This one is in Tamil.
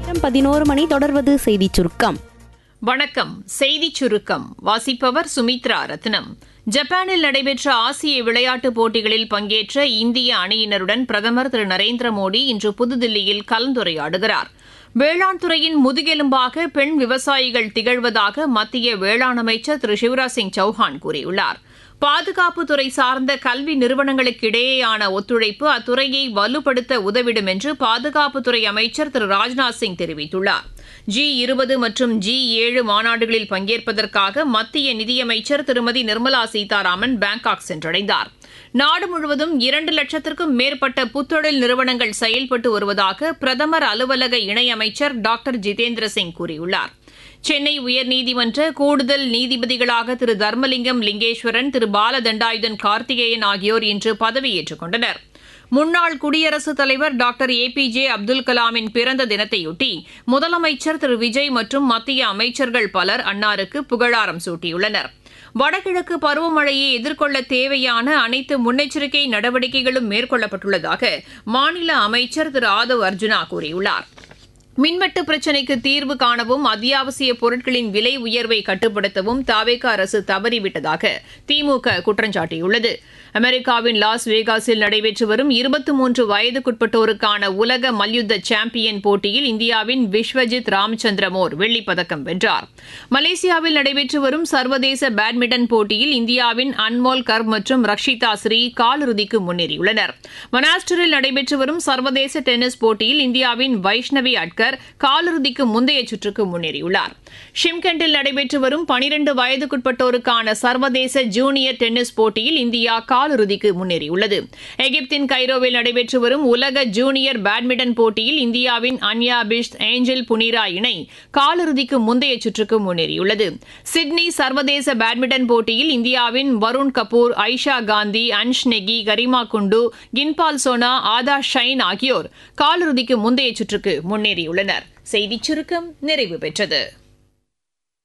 11 மணி தொடர்வது செய்திச் சுருக்கம். வணக்கம். செய்திச் சுருக்கம் வாசிப்பவர் சுமித்ரா ரத்னம். ஜப்பானில் நடைபெற்ற ஆசிய விளையாட்டுப் போட்டிகளில் பங்கேற்ற இந்திய அணியினருடன் பிரதமர் திரு நரேந்திர மோடி இன்று புதுதில்லியில் கலந்துரையாடுகிறார். வேளாண் துறையின் முதுகெலும்பாக பெண் விவசாயிகள் திகழ்வதாக மத்திய வேளாண் அமைச்சர் திரு சிவராஜ் சிங் சௌஹான் கூறியுள்ளார். பாதுகாப்புத்துறை சார்ந்த கல்வி நிறுவனங்களுக்கு இடையேயான ஒத்துழைப்பு அத்துறையை வலுப்படுத்த உதவிடும் என்று பாதுகாப்புத்துறை அமைச்சர் திரு ராஜ்நாத் சிங் தெரிவித்துள்ளார். G20 மற்றும் G7 மாநாடுகளில் பங்கேற்பதற்காக மத்திய நிதியமைச்சர் திருமதி நிர்மலா சீதாராமன் பாங்காக் சென்றடைந்தார். நாடு முழுவதும் 2 லட்சத்திற்கும் மேற்பட்ட புத்தொழில் நிறுவனங்கள் செயல்பட்டு வருவதாக பிரதமர் அலுவலக இணையமைச்சர் டாக்டர் ஜிதேந்திர சிங் கூறியுள்ளார். சென்னை உயர்நீதிமன்ற கூடுதல் நீதிபதிகளாக திரு தர்மலிங்கம் லிங்கேஸ்வரன், திரு பாலதண்டாயுதன் கார்த்திகேயன் ஆகியோர் இன்று பதவியேற்றுக் கொண்டனர். முன்னாள் குடியரசுத் தலைவர் டாக்டர் APJ அப்துல் கலாமின் பிறந்த தினத்தையொட்டி முதலமைச்சர் திரு விஜய் மற்றும் மத்திய அமைச்சர்கள் பலர் அன்னாருக்கு புகழாரம் சூட்டியுள்ளனர். வடகிழக்கு பருவமழையை எதிர்கொள்ள தேவையான அனைத்து முன்னெச்சரிக்கை நடவடிக்கைகளும் மேற்கொள்ளப்பட்டுள்ளதாக மாநில அமைச்சர் திரு ஆதவ் அர்ஜுனா கூறியுள்ளார். மின்வெட்டு பிரச்சினைக்கு தீர்வு காணவும் அத்தியாவசிய பொருட்களின் விலை உயர்வை கட்டுப்படுத்தவும் தவேக அரசு தவறிவிட்டதாக திமுக குற்றம் சாட்டியுள்ளது. அமெரிக்காவின் லாஸ் வேகாஸில் நடைபெற்று வரும் 23 வயதுக்குட்பட்டோருக்கான உலக மல்யுத்த சாம்பியன் போட்டியில் இந்தியாவின் விஸ்வஜித் ராமச்சந்திரமோர் வெள்ளிப்பதக்கம் வென்றார். மலேசியாவில் நடைபெற்று வரும் சர்வதேச பேட்மிண்டன் போட்டியில் இந்தியாவின் அன்மோல் கர்ப் மற்றும் ரக்ஷிதா ஸ்ரீ காலிறுதிக்கு முன்னேறியுள்ளனர். மனாஸ்டரில் நடைபெற்று வரும் சர்வதேச டென்னிஸ் போட்டியில் இந்தியாவின் வைஷ்ணவி அட்கர் காலிறுதிக்கு முந்தைய சுற்றுக்கு முன்னேறியுள்ளார். ஷிம்கெண்டில் நடைபெற்று வரும் 12 வயதுக்குட்பட்டோருக்கான சர்வதேச ஜூனியர் டென்னிஸ் போட்டியில் இந்தியா காலிறுதிக்கு முன்னேறியுள்ளது. எகிப்தின் கைரோவில் நடைபெற்று வரும் உலக ஜூனியர் பேட்மிண்டன் போட்டியில் இந்தியாவின் அன்யா பிஷ்த் ஏஞ்சல் புனிரா இணை காலிறுதிக்கு முந்தைய சுற்றுக்கு முன்னேறியுள்ளது. சிட்னி சர்வதேச பேட்மிண்டன் போட்டியில் இந்தியாவின் வருண் கபூர், ஐஷா காந்தி, அன்ஷ் நெகி, கரிமா குண்டு, கின்பால் சோனா, ஆதா ஷைன் ஆகியோர் காலிறுதிக்கு முந்தைய சுற்றுக்கு முன்னேறியுள்ளனர். செய்திச் சுருக்கம் நிறைவு பெற்றது.